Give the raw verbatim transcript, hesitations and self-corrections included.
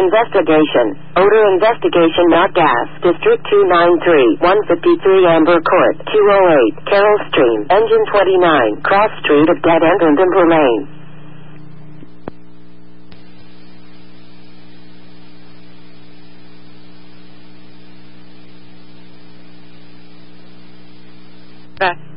investigation. Odor investigation, not gas. District two ninety-three, one fifty-three Amber Court, two oh eight, Carroll Stream, Engine twenty-nine, Cross Street at Dead End and Timber Lane. Okay.